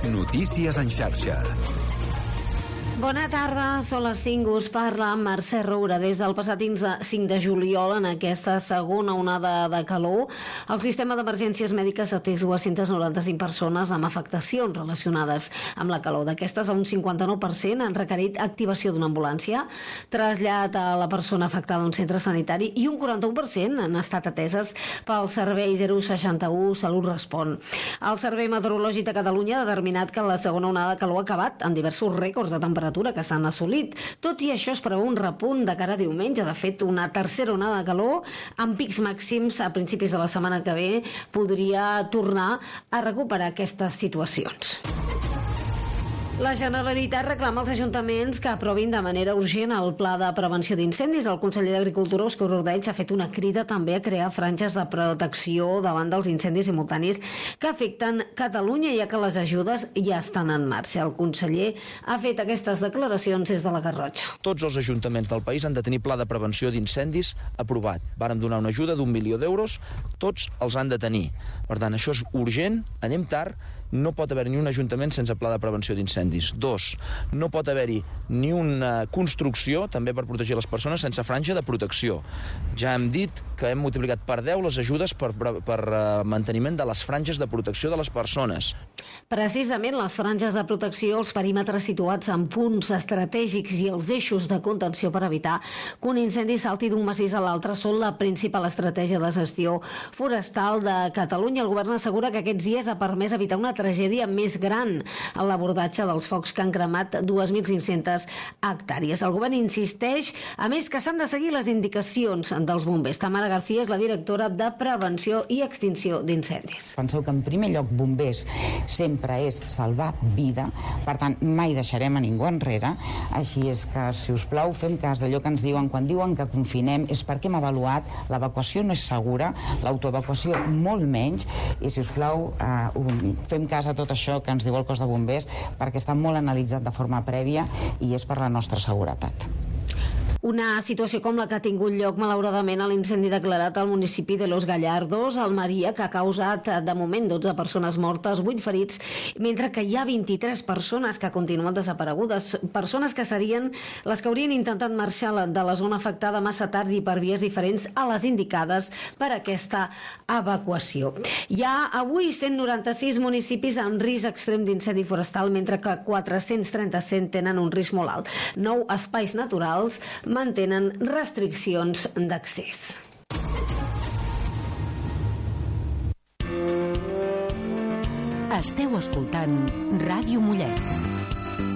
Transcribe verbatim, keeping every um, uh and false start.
Notícies en xarxa. Bona tarda, són les cinc, us parla Mercè Roura. Des del passat cinc de juliol, en aquesta segona onada de calor, el sistema d'emergències mèdiques atès dues-centes noranta-cinc persones amb afectacions relacionades amb la calor. D'aquestes, un cinquanta-nou per cent han requerit activació d'una ambulància, trasllat a la persona afectada a un centre sanitari i un quaranta-u per cent han estat ateses pel servei zero seixanta u Salut Respon. El Servei Meteorològic de Catalunya ha determinat que la segona onada de calor ha acabat amb diversos rècords de temperatura que s'han assolit. Tot i això, es preveu un repunt de cara a diumenge. De fet, una tercera onada de calor amb pics màxims a principis de la setmana que ve podria tornar a recuperar aquestes situacions. La Generalitat reclama als ajuntaments que aprovin de manera urgent el pla de prevenció d'incendis. El conseller d'Agricultura, Òscar Ordeig, ha fet una crida també a crear franges de protecció davant dels incendis simultanis que afecten Catalunya, ja que les ajudes ja estan en marxa. El conseller ha fet aquestes declaracions des de la Garrotxa. Tots els ajuntaments del país han de tenir pla de prevenció d'incendis aprovat. Vàrem donar una ajuda d'un milió d'euros, tots els han de tenir. Per tant, això és urgent, anem tard, no pot haver ni un ajuntament sense pla de prevenció d'incendis. Dos, no pot haver-hi ni una construcció, també per protegir les persones, sense franja de protecció. Ja hem dit que hem multiplicat per deu les ajudes per, per, per uh, manteniment de les franges de protecció de les persones. Precisament les franges de protecció, els perímetres situats en punts estratègics i els eixos de contenció per evitar que un incendi salti d'un massís a l'altre són la principal estratègia de gestió forestal de Catalunya. El govern assegura que aquests dies ha permès evitar una tragèdia més gran en l'abordatge dels focs que han cremat dos mil cinc-centes hectàrees. El govern insisteix, a més, que s'han de seguir les indicacions dels bombers. Tamara García és la directora de Prevenció i Extinció d'Incendis. Penseu que en primer lloc bombers sempre és salvar vida, per tant mai deixarem a ningú enrere, així és que, si us plau, fem cas d'allò que ens diuen quan diuen que confinem, és perquè hem avaluat, l'evacuació no és segura, l'autoevacuació molt menys, i si us plau, eh, fem cas a tot això que ens diu el cos de bombers, perquè està molt analitzat de forma prèvia i és per la nostra seguretat. Una situació com la que ha tingut lloc, malauradament, a l'incendi declarat al municipi de Los Gallardos, Almeria, que ha causat, de moment, dotze persones mortes, vuit ferits, mentre que hi ha vint-i-tres persones que continuen desaparegudes, persones que serien les que haurien intentat marxar de la zona afectada massa tard i per vies diferents a les indicades per aquesta evacuació. Hi ha avui cent noranta-sis municipis amb risc extrem d'incendi forestal, mentre que quatre-cents trenta-set tenen un risc molt alt. Nou espais naturals mantenen restriccions d'accés. Esteu escoltant Ràdio Mollet.